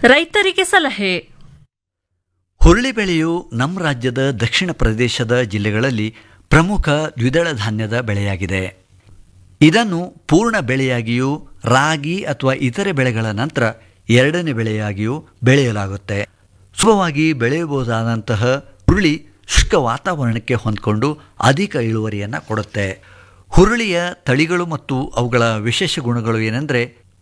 ರೈತರಿಗೆ ಸಲಹೆ. ಹುರುಳಿ ಬೆಳೆಯು ನಮ್ಮ ರಾಜ್ಯದ ದಕ್ಷಿಣ ಪ್ರದೇಶದ ಜಿಲ್ಲೆಗಳಲ್ಲಿ ಪ್ರಮುಖ ದ್ವಿದಳ ಧಾನ್ಯದ ಬೆಳೆಯಾಗಿದೆ. ಇದನ್ನು ಪೂರ್ಣ ಬೆಳೆಯಾಗಿಯೂ ರಾಗಿ ಅಥವಾ ಇತರೆ ಬೆಳೆಗಳ ನಂತರ ಎರಡನೇ ಬೆಳೆಯಾಗಿಯೂ ಬೆಳೆಯಲಾಗುತ್ತೆ. ಸುಲಭವಾಗಿ ಬೆಳೆಯಬಹುದಾದಂತಹ ಹುರುಳಿ ಶುಷ್ಕ ವಾತಾವರಣಕ್ಕೆ ಹೊಂದಿಕೊಂಡು ಅಧಿಕ ಇಳುವರಿಯನ್ನು ಕೊಡುತ್ತೆ. ಹುರುಳಿಯ ತಳಿಗಳು ಮತ್ತು ಅವುಗಳ ವಿಶೇಷ ಗುಣಗಳು ಏನೆಂದರೆ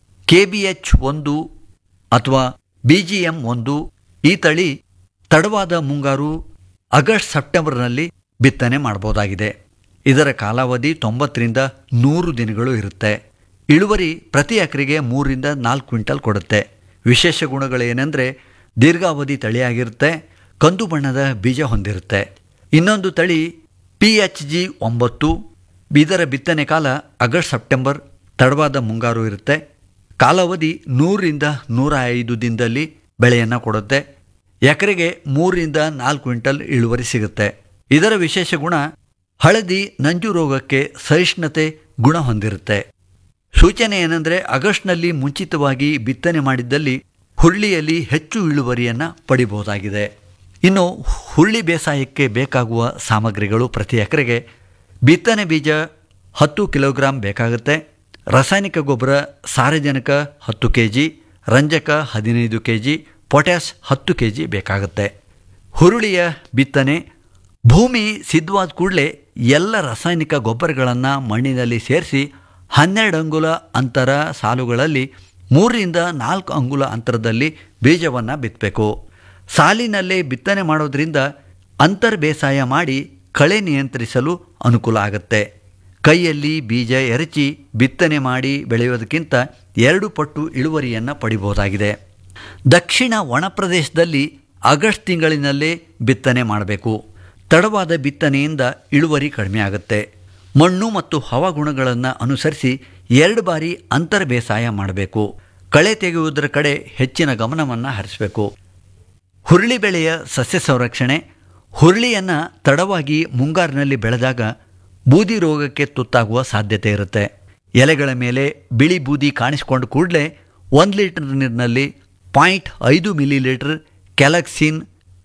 KBH1 ಅಥವಾ BGM1 ಈ ತಳಿ ತಡವಾದ ಮುಂಗಾರು ಆಗಸ್ಟ್ ಸೆಪ್ಟೆಂಬರ್ನಲ್ಲಿ ಬಿತ್ತನೆ ಮಾಡಬಹುದಾಗಿದೆ. ಇದರ ಕಾಲಾವಧಿ 90ರಿಂದ 100 ದಿನಗಳು ಇರುತ್ತೆ. ಇಳುವರಿ ಪ್ರತಿ ಎಕರೆಗೆ 3ರಿಂದ 4 ಕ್ವಿಂಟಲ್ ಕೊಡುತ್ತೆ. ವಿಶೇಷ ಗುಣಗಳೇನೆಂದರೆ ದೀರ್ಘಾವಧಿ ತಳಿಯಾಗಿರುತ್ತೆ, ಕಂದು ಬಣ್ಣದ ಬೀಜ ಹೊಂದಿರುತ್ತೆ. ಇನ್ನೊಂದು ತಳಿ PHG9, ಇದರ ಬಿತ್ತನೆ ಕಾಲ ಆಗಸ್ಟ್ ಸೆಪ್ಟೆಂಬರ್, ತಡವಾದ ಮುಂಗಾರು ಇರುತ್ತೆ. ಕಾಲಾವಧಿ 100ರಿಂದ 105 ದಿನದಲ್ಲಿ ಬೆಳೆಯನ್ನು ಕೊಡುತ್ತೆ. ಎಕರೆಗೆ 3ರಿಂದ 4 ಕ್ವಿಂಟಲ್ ಇಳುವರಿ ಸಿಗುತ್ತೆ. ಇದರ ವಿಶೇಷ ಗುಣ ಹಳದಿ ನಂಜು ರೋಗಕ್ಕೆ ಸಹಿಷ್ಣುತೆ ಗುಣ ಹೊಂದಿರುತ್ತೆ. ಸೂಚನೆ ಏನೆಂದರೆ ಆಗಸ್ಟ್ನಲ್ಲಿ ಮುಂಚಿತವಾಗಿ ಬಿತ್ತನೆ ಮಾಡಿದ್ದಲ್ಲಿ ಹುರುಳಿಯಲ್ಲಿ ಹೆಚ್ಚು ಇಳುವರಿಯನ್ನು ಪಡಿಬಹುದಾಗಿದೆ. ಇನ್ನು ಹುರುಳಿ ಬೇಸಾಯಕ್ಕೆ ಬೇಕಾಗುವ ಸಾಮಗ್ರಿಗಳು ಪ್ರತಿ ಎಕರೆಗೆ ಬಿತ್ತನೆ ಬೀಜ 10 ಕಿಲೋಗ್ರಾಂ ಬೇಕಾಗುತ್ತೆ. ರಾಸಾಯನಿಕ ಗೊಬ್ಬರ ಸಾರಜನಕ 10 kg, ರಂಜಕ 15 kg, ಪೊಟ್ಯಾಷ್ 10 kg ಬೇಕಾಗುತ್ತೆ. ಹುರುಳಿಯ ಬಿತ್ತನೆ ಭೂಮಿ ಸಿದ್ಧವಾದ ಕೂಡಲೇ ಎಲ್ಲ ರಾಸಾಯನಿಕ ಗೊಬ್ಬರಗಳನ್ನು ಮಣ್ಣಿನಲ್ಲಿ ಸೇರಿಸಿ 12 ಅಂಗುಲ ಅಂತರ ಸಾಲುಗಳಲ್ಲಿ 3ರಿಂದ 4 ಅಂಗುಲ ಅಂತರದಲ್ಲಿ ಬೀಜವನ್ನು ಬಿತ್ತಬೇಕು. ಸಾಲಿನಲ್ಲೇ ಬಿತ್ತನೆ ಮಾಡೋದ್ರಿಂದ ಅಂತರ್ ಬೇಸಾಯ ಮಾಡಿ ಕಳೆ ನಿಯಂತ್ರಿಸಲು ಅನುಕೂಲ ಆಗುತ್ತೆ. ಕೈಯಲ್ಲಿ ಬೀಜ ಎರಚಿ ಬಿತ್ತನೆ ಮಾಡಿ ಬೆಳೆಯೋದಕ್ಕಿಂತ 2 ಪಟ್ಟು ಇಳುವರಿಯನ್ನು ಪಡಿಬಹುದಾಗಿದೆ. ದಕ್ಷಿಣ ಒಣ ಪ್ರದೇಶದಲ್ಲಿ ಆಗಸ್ಟ್ ತಿಂಗಳಿನಲ್ಲೇ ಬಿತ್ತನೆ ಮಾಡಬೇಕು. ತಡವಾದ ಬಿತ್ತನೆಯಿಂದ ಇಳುವರಿ ಕಡಿಮೆ ಆಗುತ್ತೆ. ಮಣ್ಣು ಮತ್ತು ಹವಾಗುಣಗಳನ್ನು ಅನುಸರಿಸಿ 2 ಬಾರಿ ಅಂತರ ಬೇಸಾಯ ಮಾಡಬೇಕು. ಕಳೆ ತೆಗೆಯುವುದರ ಕಡೆ ಹೆಚ್ಚಿನ ಗಮನವನ್ನು ಹರಿಸಬೇಕು. ಹುರುಳಿ ಬೆಳೆಯ ಸಸ್ಯ ಸಂರಕ್ಷಣೆ. ಹುರುಳಿಯನ್ನು ತಡವಾಗಿ ಮುಂಗಾರಿನಲ್ಲಿ ಬೆಳೆದಾಗ ಬೂದಿ ರೋಗಕ್ಕೆ ತುತ್ತಾಗುವ ಸಾಧ್ಯತೆ ಇರುತ್ತೆ. ಎಲೆಗಳ ಮೇಲೆ ಬಿಳಿ ಬೂದಿ ಕಾಣಿಸಿಕೊಂಡು ಕೂಡಲೇ 1 ಲೀಟರ್ ನೀರಿನಲ್ಲಿ 0.5 ಮಿಲಿಲೀಟರ್ ಕ್ಯಾಲಕ್ಸಿನ್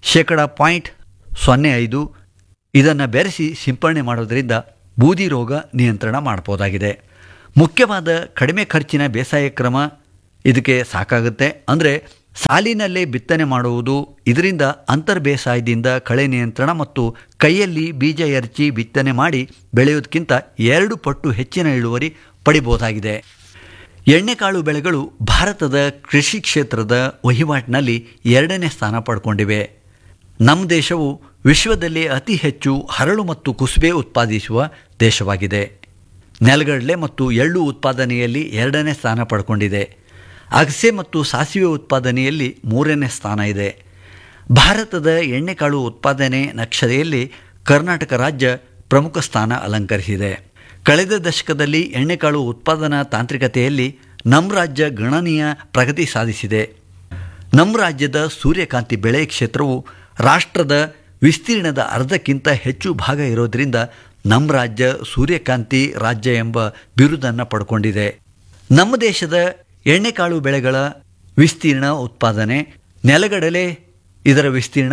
0.05 ಇದನ್ನು ಬೆರೆಸಿ ಸಿಂಪರಣೆ ಮಾಡೋದರಿಂದ ಬೂದಿ ರೋಗ ನಿಯಂತ್ರಣ ಮಾಡಬಹುದಾಗಿದೆ. ಮುಖ್ಯವಾದ ಕಡಿಮೆ ಖರ್ಚಿನ ಬೇಸಾಯ ಕ್ರಮ ಇದಕ್ಕೆ ಸಾಕಾಗುತ್ತೆ. ಅಂದರೆ ಸಾಲಿನಲ್ಲೇ ಬಿತ್ತನೆ ಮಾಡುವುದು. ಇದರಿಂದ ಅಂತರ್ ಬೇಸಾಯದಿಂದ ಕಳೆ ನಿಯಂತ್ರಣ ಮತ್ತು ಕೈಯಲ್ಲಿ ಬೀಜ ಎರಚಿ ಬಿತ್ತನೆ ಮಾಡಿ ಬೆಳೆಯೋದಕ್ಕಿಂತ 2 ಪಟ್ಟು ಹೆಚ್ಚಿನ ಇಳುವರಿ ಪಡಿಬಹುದಾಗಿದೆ. ಎಣ್ಣೆಕಾಳು ಬೆಳೆಗಳು ಭಾರತದ ಕೃಷಿ ಕ್ಷೇತ್ರದ ವಹಿವಾಟಿನಲ್ಲಿ 2ನೇ ಸ್ಥಾನ ಪಡ್ಕೊಂಡಿವೆ. ನಮ್ಮ ದೇಶವು ವಿಶ್ವದಲ್ಲಿ ಅತಿ ಹೆಚ್ಚು ಹರಳು ಮತ್ತು ಕುಸುಬೆ ಉತ್ಪಾದಿಸುವ ದೇಶವಾಗಿದೆ. ನೆಲಗಡಲೆ ಮತ್ತು ಎಳ್ಳು ಉತ್ಪಾದನೆಯಲ್ಲಿ 2ನೇ ಸ್ಥಾನ ಪಡ್ಕೊಂಡಿದೆ. ಅಗಸೆ ಮತ್ತು ಸಾಸಿವೆ ಉತ್ಪಾದನೆಯಲ್ಲಿ 3ನೇ ಸ್ಥಾನ ಇದೆ. ಭಾರತದ ಎಣ್ಣೆಕಾಳು ಉತ್ಪಾದನೆ ನಕ್ಷೆಯಲ್ಲಿ ಕರ್ನಾಟಕ ರಾಜ್ಯ ಪ್ರಮುಖ ಸ್ಥಾನ ಅಲಂಕರಿಸಿದೆ. ಕಳೆದ ದಶಕದಲ್ಲಿ ಎಣ್ಣೆಕಾಳು ಉತ್ಪಾದನಾ ತಾಂತ್ರಿಕತೆಯಲ್ಲಿ ನಮ್ಮ ರಾಜ್ಯ ಗಣನೀಯ ಪ್ರಗತಿ ಸಾಧಿಸಿದೆ. ನಮ್ಮ ರಾಜ್ಯದ ಸೂರ್ಯಕಾಂತಿ ಬೆಳೆ ಕ್ಷೇತ್ರವು ರಾಷ್ಟ್ರದ ವಿಸ್ತೀರ್ಣದ ಅರ್ಧಕ್ಕಿಂತ ಹೆಚ್ಚು ಭಾಗ ಇರೋದರಿಂದ ನಮ್ಮ ರಾಜ್ಯ ಸೂರ್ಯಕಾಂತಿ ರಾಜ್ಯ ಎಂಬ ಬಿರುದನ್ನು ಪಡ್ಕೊಂಡಿದೆ. ನಮ್ಮ ದೇಶದ ಎಣ್ಣೆಕಾಳು ಬೆಳೆಗಳ ವಿಸ್ತೀರ್ಣ ಉತ್ಪಾದನೆ ನೆಲಗಡಲೆ ಇದರ ವಿಸ್ತೀರ್ಣ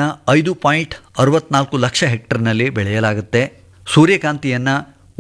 5.64 ಲಕ್ಷ ಹೆಕ್ಟರ್ನಲ್ಲಿ ಬೆಳೆಯಲಾಗುತ್ತೆ. ಸೂರ್ಯಕಾಂತಿಯನ್ನು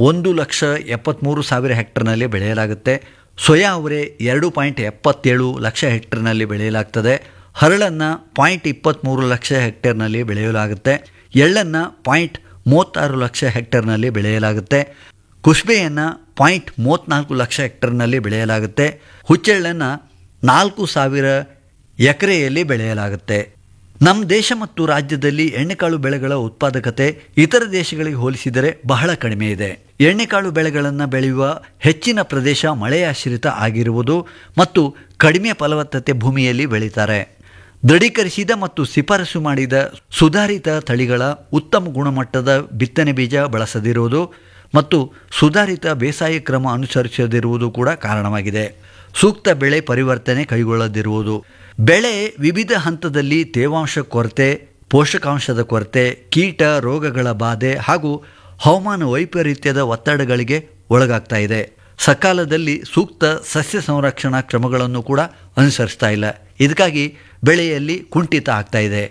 1,73,000 ಹೆಕ್ಟರ್ನಲ್ಲಿ ಬೆಳೆಯಲಾಗುತ್ತೆ. ಸೋಯಾ ಅವರೆ 2.77 ಲಕ್ಷ ಹೆಕ್ಟರ್ನಲ್ಲಿ ಬೆಳೆಯಲಾಗ್ತದೆ. ಹರಳನ್ನು 0.23 ಲಕ್ಷ ಹೆಕ್ಟರ್ನಲ್ಲಿ ಬೆಳೆಯಲಾಗುತ್ತೆ. ಎಳ್ಳನ್ನು 0.36 ಲಕ್ಷ ಹೆಕ್ಟರ್ನಲ್ಲಿ ಬೆಳೆಯಲಾಗುತ್ತೆ. ಕುಸುಬೆಯನ್ನು 0.34 ಲಕ್ಷ ಹೆಕ್ಟರ್ನಲ್ಲಿ ಬೆಳೆಯಲಾಗುತ್ತೆ. ಹುಚ್ಚೆಳ್ಳನ್ನು 4,000 ಎಕರೆಯಲ್ಲಿ ಬೆಳೆಯಲಾಗುತ್ತೆ. ನಮ್ಮ ದೇಶ ಮತ್ತು ರಾಜ್ಯದಲ್ಲಿ ಎಣ್ಣೆಕಾಳು ಬೆಳೆಗಳ ಉತ್ಪಾದಕತೆ ಇತರ ದೇಶಗಳಿಗೆ ಹೋಲಿಸಿದರೆ ಬಹಳ ಕಡಿಮೆ ಇದೆ. ಎಣ್ಣೆಕಾಳು ಬೆಳೆಗಳನ್ನು ಬೆಳೆಯುವ ಹೆಚ್ಚಿನ ಪ್ರದೇಶ ಮಳೆಯಾಶ್ರಿತ ಆಗಿರುವುದು ಮತ್ತು ಕಡಿಮೆ ಫಲವತ್ತತೆ ಭೂಮಿಯಲ್ಲಿ ಬೆಳೀತಾರೆ. ದೃಢೀಕರಿಸಿದ ಮತ್ತು ಶಿಫಾರಸು ಮಾಡಿದ ಸುಧಾರಿತ ತಳಿಗಳ ಉತ್ತಮ ಗುಣಮಟ್ಟದ ಬಿತ್ತನೆ ಬೀಜ ಬಳಸದಿರುವುದು ಮತ್ತು ಸುಧಾರಿತ ಬೇಸಾಯ ಕ್ರಮ ಅನುಸರಿಸದಿರುವುದು ಕೂಡ ಕಾರಣವಾಗಿದೆ. ಸೂಕ್ತ ಬೆಳೆ ಪರಿವರ್ತನೆ ಕೈಗೊಳ್ಳದಿರುವುದು, ಬೆಳೆ ವಿವಿಧ ಹಂತದಲ್ಲಿ ತೇವಾಂಶ ಕೊರತೆ, ಪೋಷಕಾಂಶದ ಕೊರತೆ, ಕೀಟ ರೋಗಗಳ ಬಾಧೆ ಹಾಗೂ ಹವಾಮಾನ ವೈಪರೀತ್ಯದ ಒತ್ತಡಗಳಿಗೆ ಒಳಗಾಗ್ತಾ ಇದೆ. ಸಕಾಲದಲ್ಲಿ ಸೂಕ್ತ ಸಸ್ಯ ಸಂರಕ್ಷಣಾ ಕ್ರಮಗಳನ್ನು ಕೂಡ ಅನುಸರಿಸ್ತಾ ಇಲ್ಲ. ಇದಕ್ಕಾಗಿ ಬೆಳೆಯಲ್ಲಿ ಕುಂಠಿತ ಆಗ್ತಾ ಇದೆ.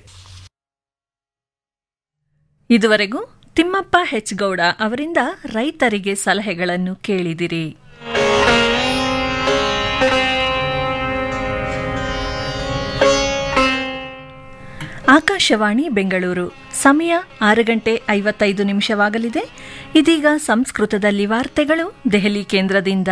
ಇದುವರೆಗೂ ತಿಮ್ಮಪ್ಪ ಹೆಚ್ಗೌಡ ಅವರಿಂದ ರೈತರಿಗೆ ಸಲಹೆಗಳನ್ನು ಕೇಳಿದಿರಿ. ಆಕಾಶವಾಣಿ ಬೆಂಗಳೂರು, ಸಮಯ 6:55 ಇದೀಗ ಸಂಸ್ಕೃತದಲ್ಲಿ ವಾರ್ತೆಗಳು ದೆಹಲಿ ಕೇಂದ್ರದಿಂದ.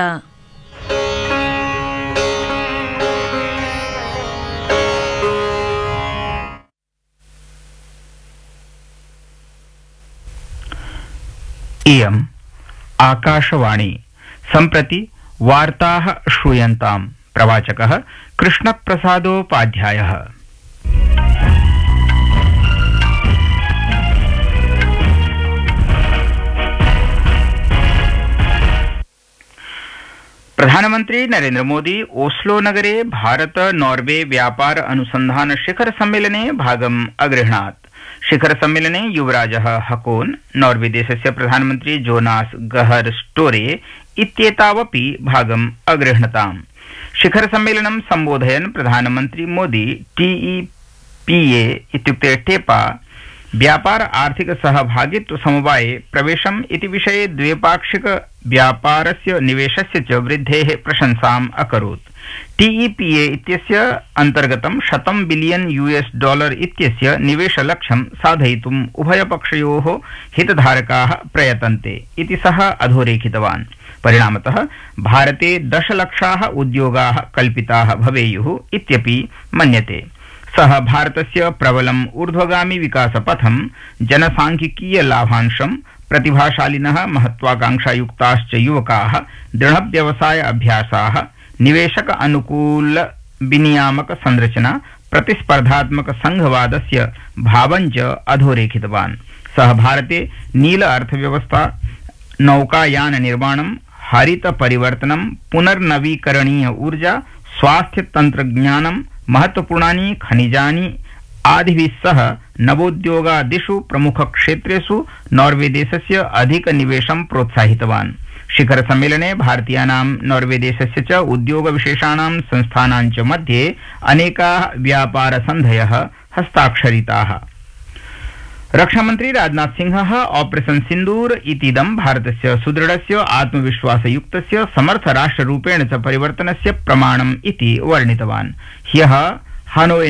इयम् आकाशवाणी सम्प्रति वार्ताः श्रूयन्ताम्. प्रवाचकः कृष्णप्रसादोपाध्यायः. प्रधानमन्त्री नरेन्द्र मोदी ओस्लो नगरे भारत नॉर्वे व्यापार अनुसंधान शिखर सम्मेलने भागम् अगृह्णात्. शिखर सम्मेलने युवराजः हकोन, नॉर्वे देशस्य प्रधानमन्त्री जोनास गहर स्टोरे इत्येतावपि भागम् अगृह्णताम्. शिखर सम्मेलनं सम्बोधयन् प्रधानमन्त्री मोदी TEPA इत्युक्ते टेपा व्यापार आर्थिक सहभागित्व समवाये प्रवेशम् इति विषये द्विपाक्षिक व्यापारस्य निवेशस्य च वृद्धेः प्रशंसाम् अकरोत्. TEPA इत्यस्य अन्तर्गतं $100 बिलियन इत्यस्य निवेशलक्ष्यं साधयितुम् उभयपक्षयोः हितधारकाः प्रयतन्ते इति सः अधोरेखितवान्. परिणामतः भारते 10 लक्षाः उद्योगाः कल्पिताः भवेयुः इत्यपि मन्यते. सः भारतस्य प्रबलम् ऊर्ध्वगामी विकासपथं, जनसांख्यिकीय लाभांशं, प्रतिभाशालिनः महत्वाकांक्षायुक्ताश्च युवकाः, दृढव्यवसाय अभ्यासाः, निवेशक अनुकूल विनियामक संरचना, प्रतिस्पर्धात्मक संघवादस्य भावञ्च अधोरेखितवान्. सः भारते नील अर्थव्यवस्था, नौकायान निर्माणं, हरित परिवर्तनं, पुनर्नवीकरणीय ऊर्जा, स्वास्थ्य तंत्रज्ञानं, महत्वपूर्णानि खनिजानि आदिभिः सह नवोद्योगादिषु प्रमुखक्षेत्रेषु नॉर्वे देशस्य अधिकनिवेशं प्रोत्साहितवान्. शिखर सम्मेलने भारतीयानां, नॉर्वे देशस्य च उद्योगविशेषाणां संस्थानां च मध्ये अनेकाः व्यापारसन्धयः हस्ताक्षरिताः. रक्षामन्त्री राजनाथ सिंहः ऑपरेशन सिन्दूर इतीदं भारतस्य सुदृढस्य आत्मविश्वासयुक्तस्य समर्थराष्ट्ररूपेण च परिवर्तनस्य प्रमाणम् इति वर्णितवान्. ह्यः हनोई